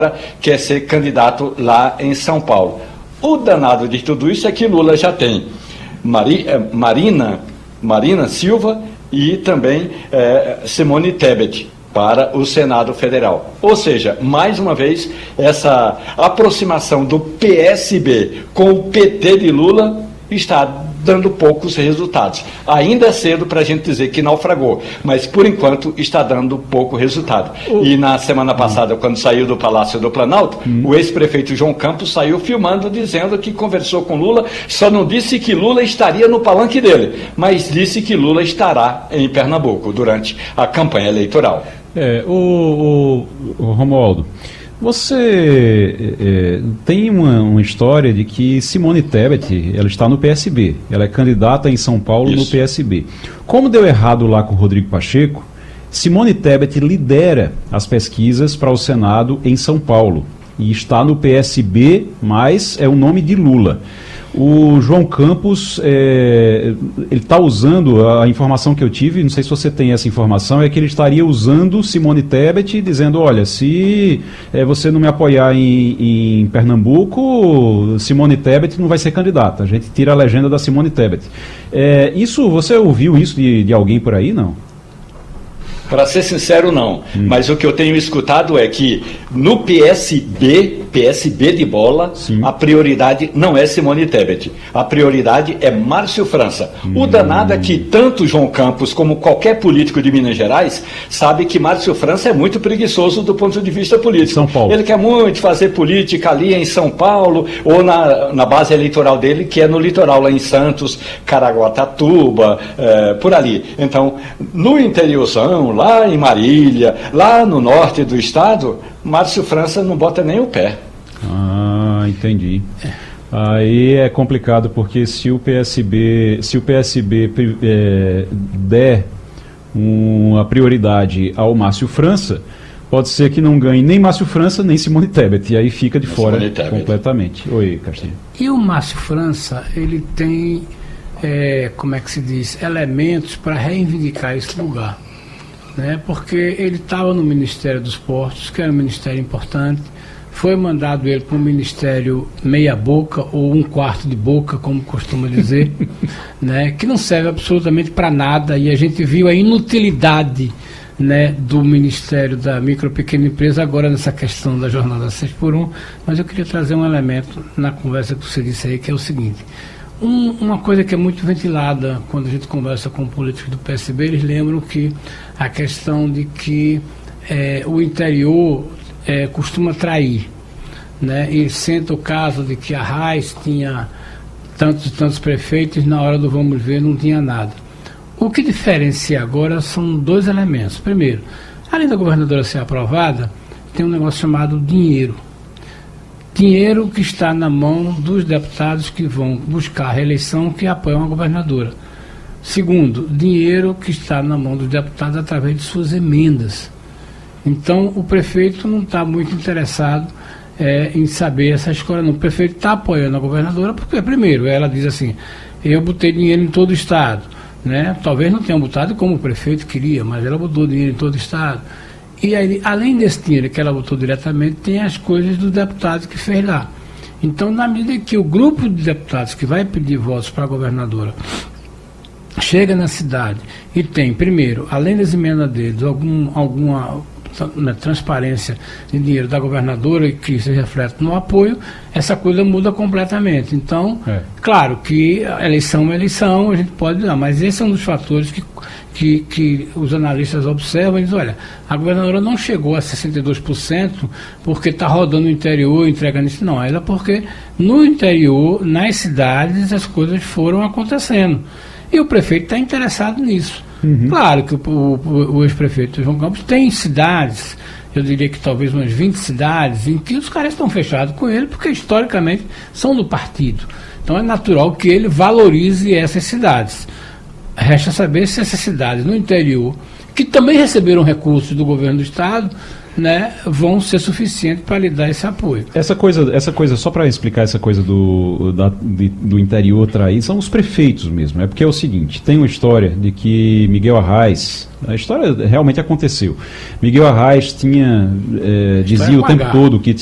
quer ser candidato lá em São Paulo. O danado de tudo isso é que Lula já tem Marina Silva e também Simone Tebet para o Senado Federal. Ou seja, mais uma vez, essa aproximação do PSB com o PT de Lula está dando poucos resultados. Ainda é cedo para a gente dizer que naufragou, mas por enquanto está dando pouco resultado. E na semana passada, quando saiu do Palácio do Planalto, o ex-prefeito João Campos saiu filmando, dizendo que conversou com Lula, só não disse que Lula estaria no palanque dele, mas disse que Lula estará em Pernambuco durante a campanha eleitoral. O Romualdo, você tem uma história de que Simone Tebet, ela está no PSB, ela é candidata em São Paulo. Isso. No PSB. Como deu errado lá com o Rodrigo Pacheco, Simone Tebet lidera as pesquisas para o Senado em São Paulo e está no PSB, mas é o nome de Lula. O João Campos, ele está usando, a informação que eu tive, não sei se você tem essa informação, é que ele estaria usando Simone Tebet, dizendo, olha, se você não me apoiar em Pernambuco, Simone Tebet não vai ser candidata, a gente tira a legenda da Simone Tebet. Você ouviu isso de alguém por aí, não? Para ser sincero, não. Mas o que eu tenho escutado é que no PSB de bola, sim, a prioridade não é Simone Tebet. A prioridade é Márcio França. O danado é que tanto João Campos como qualquer político de Minas Gerais sabe que Márcio França é muito preguiçoso do ponto de vista político. São Paulo. Ele quer muito fazer política ali em São Paulo ou na base eleitoral dele, que é no litoral, lá em Santos, Caraguatatuba, por ali. Então, no interiorzão, lá em Marília, lá no norte do estado, Márcio França não bota nem o pé. Ah, entendi. Aí é complicado, porque se o PSB der uma prioridade ao Márcio França, pode ser que não ganhe nem Márcio França, nem Simone Tebet, e aí fica de fora completamente. Oi, Castilho. E o Márcio França, ele tem, como é que se diz, elementos para reivindicar esse lugar. Porque ele estava no Ministério dos Portos, que era um ministério importante, foi mandado ele para um ministério meia boca, ou um quarto de boca, como costuma dizer, que não serve absolutamente para nada, e a gente viu a inutilidade do Ministério da Micro e Pequena Empresa, agora nessa questão da jornada 6x1, mas eu queria trazer um elemento na conversa que você disse aí, que é o seguinte. Uma coisa que é muito ventilada quando a gente conversa com políticos do PSB, eles lembram que a questão de que o interior costuma trair, e senta o caso de que a Raiz tinha tantos e tantos prefeitos, na hora do vamos ver não tinha nada. O que diferencia agora são dois elementos. Primeiro, além da governadora ser aprovada, tem um negócio chamado dinheiro. Dinheiro que está na mão dos deputados que vão buscar a reeleição, que apoiam a governadora. Segundo, dinheiro que está na mão dos deputados através de suas emendas. Então, o prefeito não está muito interessado em saber essa escolha, não. O prefeito está apoiando a governadora porque, primeiro, ela diz assim, eu botei dinheiro em todo o estado. Talvez não tenha botado como o prefeito queria, mas ela botou dinheiro em todo o estado. E aí, além desse dinheiro que ela botou diretamente, tem as coisas dos deputados que fez lá. Então, na medida que o grupo de deputados que vai pedir votos para a governadora chega na cidade e tem, primeiro, além das emendas deles, alguma transparência de dinheiro da governadora e que se reflete no apoio, essa coisa muda completamente. Então, claro que a eleição é uma eleição, a gente pode dar, mas esse é um dos fatores que os analistas observam e dizem, olha, a governadora não chegou a 62% porque está rodando no interior, entregando isso, não, ela porque no interior, nas cidades, as coisas foram acontecendo. E o prefeito está interessado nisso. Claro que o ex-prefeito João Campos tem cidades, eu diria que talvez umas 20 cidades, em que os caras estão fechados com ele, porque historicamente são do partido. Então é natural que ele valorize essas cidades. Resta saber se essas cidades no interior, que também receberam recursos do governo do Estado, né, vão ser suficientes para lhe dar esse apoio. Essa coisa, só para explicar essa coisa do interior trair, são os prefeitos mesmo. É porque é o seguinte, tem uma história de que Miguel Arraes, a história realmente aconteceu. Miguel Arraes dizia o tempo todo que